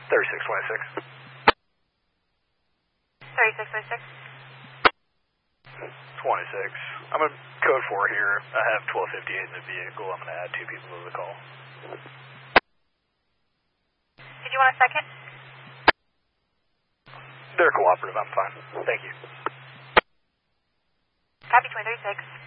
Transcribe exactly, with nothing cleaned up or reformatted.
thirty-six twenty-six. thirty-six twenty-six. twenty-six. I'm going to code four here. I have twelve fifty-eight in the vehicle. I'm going to add two people to the call. Did you want a second? They're cooperative. I'm fine. Thank you. Copy twenty thirty-six.